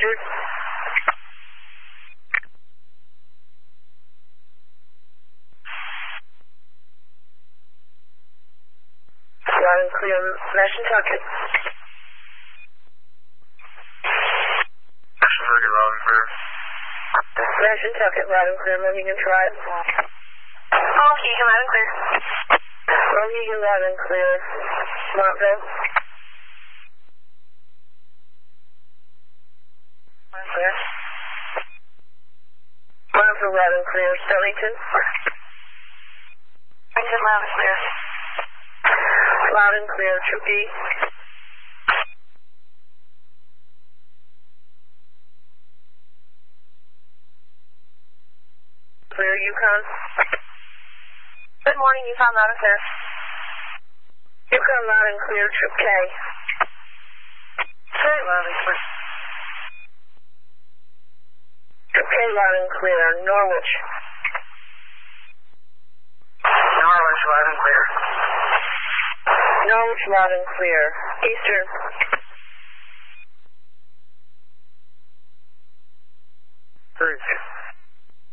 Roger. Loud and clear, Mashantucket. Mashantucket, loud and clear. Mashantucket, loud and clear, Mohegan Tribe. Mohegan, loud and clear. Mohegan, loud and clear, Montville. Clear. Montville, loud and clear, Stonington. Stonington, loud and clear. Loud and clear, Truckee. Clear, Yukon. Good morning, Yukon, loud and clear. Yukon, loud and clear, Troop K. Clear, loud and clear. Troop K, loud and clear, Norwich. Norwich, loud and clear. Norwich, loud and clear, Eastern.